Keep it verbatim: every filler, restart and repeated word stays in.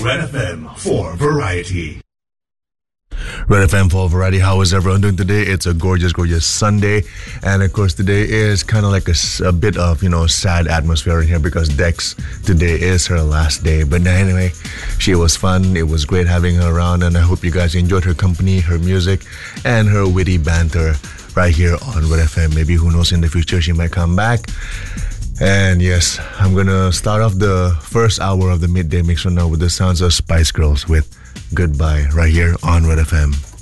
Red F M for Variety. Red F M for Variety. How is everyone doing today? It's a gorgeous, gorgeous Sunday. And of course, today is kind of like a, a bit of, you know, sad atmosphere in here because Dex, today is her last day. But anyway, she was fun. It was great having her around. And I hope you guys enjoyed her company, her music, and her witty banter right here on Red F M. Maybe, who knows, in the future she might come back. And yes, I'm going to start off the first hour of the midday mix right now with the sounds of Spice Girls with Goodbye right here on Red F M.